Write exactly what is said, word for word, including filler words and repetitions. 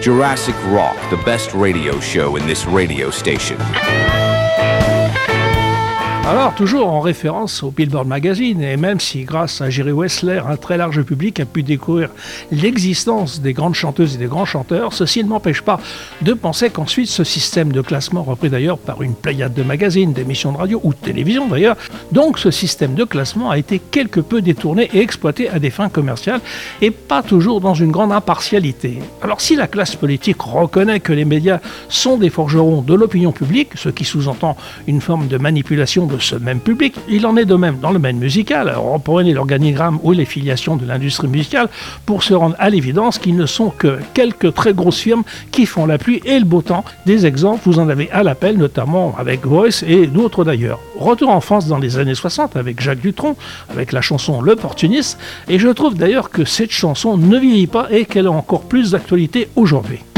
Jurassic Rock, the best radio show in this radio station. Alors, toujours en référence au Billboard Magazine, et même si grâce à Jerry Wessler, un très large public a pu découvrir l'existence des grandes chanteuses et des grands chanteurs, ceci ne m'empêche pas de penser qu'ensuite ce système de classement, repris d'ailleurs par une pléiade de magazines, d'émissions de radio ou de télévision d'ailleurs, donc ce système de classement a été quelque peu détourné et exploité à des fins commerciales et pas toujours dans une grande impartialité. Alors si la classe politique reconnaît que les médias sont des forgerons de l'opinion publique, ce qui sous-entend une forme de manipulation de ce même public, il en est de même dans le domaine musical. Alors, reprenez l'organigramme ou les filiations de l'industrie musicale pour se rendre à l'évidence qu'ils ne sont que quelques très grosses firmes qui font la pluie et le beau temps. Des exemples, vous en avez à l'appel, notamment avec Voice et d'autres d'ailleurs. Retour en France dans les années soixante avec Jacques Dutronc, avec la chanson L'Opportuniste, et je trouve d'ailleurs que cette chanson ne vieillit pas et qu'elle a encore plus d'actualité aujourd'hui.